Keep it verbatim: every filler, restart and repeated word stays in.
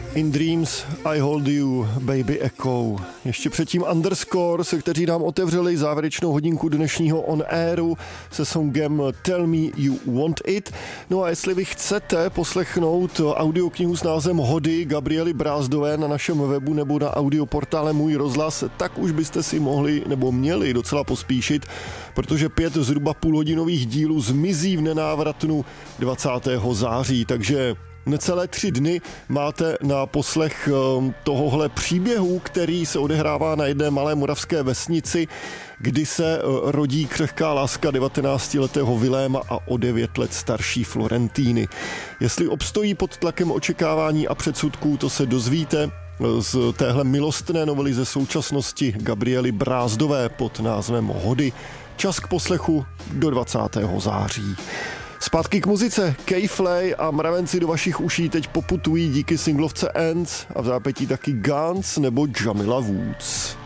In Dreams, I Hold You, Baby Echo. Ještě předtím Underscore, se kteří nám otevřeli závěrečnou hodinku dnešního On Airu se songem Tell Me You Want It. No a jestli vy chcete poslechnout audioknihu s názvem Hody Gabriely Brázdové na našem webu nebo na audioportále Můj rozhlas, tak už byste si mohli nebo měli docela pospíšit, protože pět zhruba půlhodinových dílů zmizí v nenávratnu dvacátého září, takže necelé tři dny máte na poslech tohohle příběhu, který se odehrává na jedné malé moravské vesnici, kdy se rodí křehká láska devatenáctiletého Viléma a o devět let starší Florentíny. Jestli obstojí pod tlakem očekávání a předsudků, to se dozvíte z téhle milostné novely ze současnosti Gabriely Brázdové pod názvem Hody. Čas k poslechu do dvacátého září. Zpátky k muzice. K-Flay a Mravenci do vašich uší teď poputují díky singlovce Ants a v zápětí taky Guns nebo Jamila Woods.